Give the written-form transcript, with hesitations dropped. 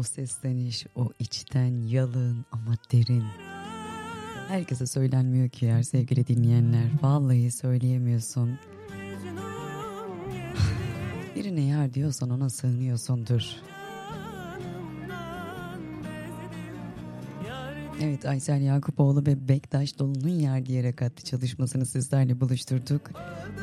sesleniş, o içten yalın ama derin. Herkese söylenmiyor ki eğer sevgili dinleyenler. Vallahi söyleyemiyorsun. Birine yar diyorsan ona sığınıyorsundur. Evet, Aysel Yakupoğlu ve Bektaş Dolu'nun Yer diyerek adlı çalışmasını sizlerle buluşturduk.